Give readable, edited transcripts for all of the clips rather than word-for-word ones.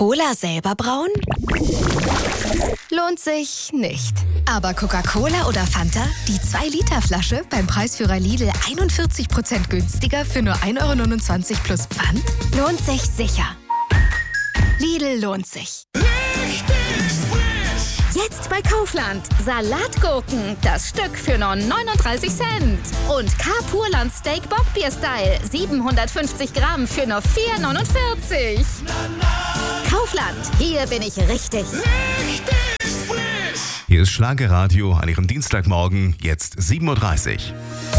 Cola selber brauen? Lohnt sich nicht. Aber Coca-Cola oder Fanta? Die 2-Liter-Flasche beim Preisführer Lidl 41% günstiger für nur 1,29 € plus Pfand? Lohnt sich sicher. Lidl lohnt sich. Jetzt bei Kaufland. Salatgurken, das Stück für nur 39 Cent. Und K-Purland Steak Bockbier Style, 750 Gramm für nur 4,49 €. Kaufland, hier bin ich richtig. Hier ist Schlagerradio an Ihrem Dienstagmorgen, jetzt 7:30 Uhr.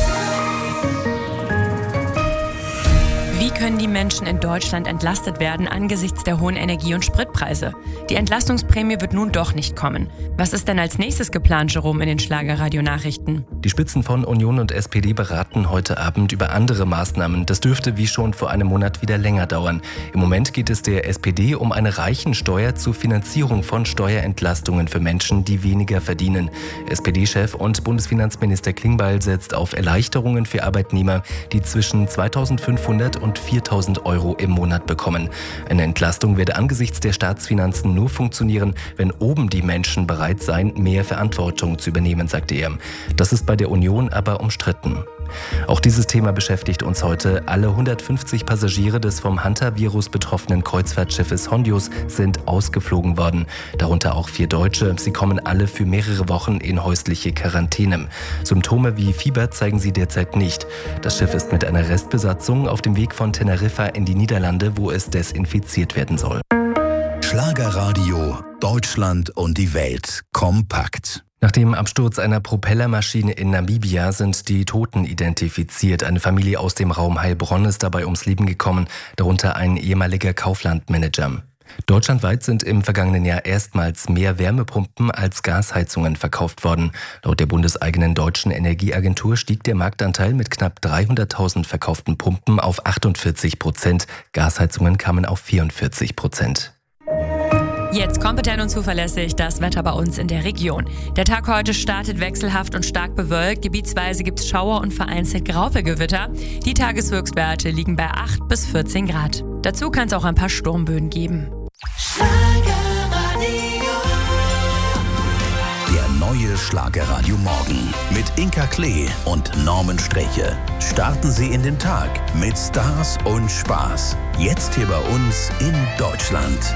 Wie können die Menschen in Deutschland entlastet werden angesichts der hohen Energie- und Spritpreise? Die Entlastungsprämie wird nun doch nicht kommen. Was ist denn als nächstes geplant, Jerome, in den Schlagerradio-Nachrichten? Die Spitzen von Union und SPD beraten heute Abend über andere Maßnahmen. Das dürfte wie schon vor einem Monat wieder länger dauern. Im Moment geht es der SPD um eine Reichensteuer zur Finanzierung von Steuerentlastungen für Menschen, die weniger verdienen. SPD-Chef und Bundesfinanzminister Klingbeil setzt auf Erleichterungen für Arbeitnehmer, die zwischen 2.500 und 4.000 € im Monat bekommen. Eine Entlastung werde angesichts der Staatsfinanzen nur funktionieren, wenn oben die Menschen bereit seien, mehr Verantwortung zu übernehmen, sagte er. Das ist bei der Union aber umstritten. Auch dieses Thema beschäftigt uns heute. Alle 150 Passagiere des vom Hantavirus betroffenen Kreuzfahrtschiffes Hondius sind ausgeflogen worden. Darunter auch 4 Deutsche. Sie kommen alle für mehrere Wochen in häusliche Quarantäne. Symptome wie Fieber zeigen sie derzeit nicht. Das Schiff ist mit einer Restbesatzung auf dem Weg von Teneriffa in die Niederlande, wo es desinfiziert werden soll. Schlagerradio, Deutschland und die Welt kompakt. Nach dem Absturz einer Propellermaschine in Namibia sind die Toten identifiziert. Eine Familie aus dem Raum Heilbronn ist dabei ums Leben gekommen, darunter ein ehemaliger Kaufland-Manager. Deutschlandweit sind im vergangenen Jahr erstmals mehr Wärmepumpen als Gasheizungen verkauft worden. Laut der bundeseigenen Deutschen Energieagentur stieg der Marktanteil mit knapp 300.000 verkauften Pumpen auf 48%. Gasheizungen kamen auf 44%. Jetzt kompetent und zuverlässig das Wetter bei uns in der Region. Der Tag heute startet wechselhaft und stark bewölkt. Gebietsweise gibt es Schauer und vereinzelt Graupelgewitter. Die Tageshöchstwerte liegen bei 8 bis 14 Grad. Dazu kann es auch ein paar Sturmböen geben. Der neue Schlagerradio Morgen mit Inka Klee und Norman Streche. Starten Sie in den Tag mit Stars und Spaß. Jetzt hier bei uns in Deutschland.